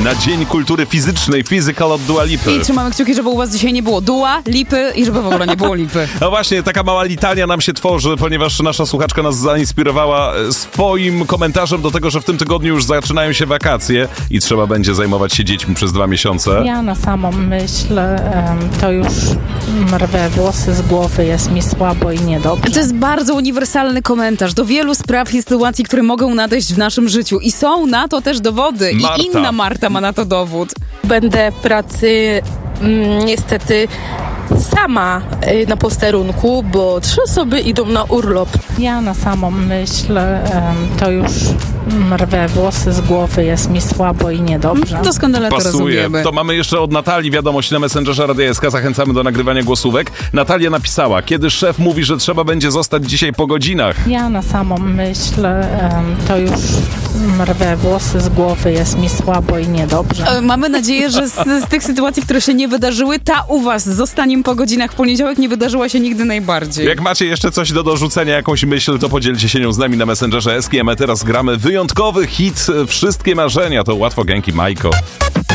na Dzień Kultury Fizycznej, Physical od Dua Lipy. I trzymamy kciuki, żeby u was dzisiaj nie było Dua Lipy i żeby w ogóle nie było Lipy. No właśnie, taka mała litania nam się tworzy, ponieważ nasza słuchaczka nas zainspirowała swoim komentarzem do tego, że w tym tygodniu już zaczynają się wakacje i trzeba będzie zajmować się dziećmi przez 2 miesiące. Ja na samą myśl to już rwę włosy z głowy, jest mi słabo i niedobrze. To jest bardzo uniwersalny komentarz do wielu spraw i sytuacji, które mogą nadejść w naszym życiu. I są na to też dowody. Marta. I inna Marta ma na to dowód. Będę w pracy niestety sama na posterunku, bo 3 osoby idą na urlop. Ja na samą myśl to już rwę włosy z głowy, jest mi słabo i niedobrze. Doskonale to Pasuje. rozumiemy. To mamy jeszcze od Natalii wiadomość na Messengerze Radia SK. Zachęcamy do nagrywania głosówek. Natalia napisała, kiedy szef mówi, że trzeba będzie zostać dzisiaj po godzinach. Ja na samą myśl to już rwę włosy z głowy, jest mi słabo i niedobrze. Mamy nadzieję, że z tych sytuacji, które się nie wydarzyły, ta u was z zostaniem po godzinach w poniedziałek nie wydarzyła się nigdy najbardziej. Jak macie jeszcze coś do dorzucenia, jakąś myśl, to podzielcie się nią z nami na Messengerze SK. A my teraz gramy wyjątkowy hit Wszystkie Marzenia. To łatwo, Genki, Majko.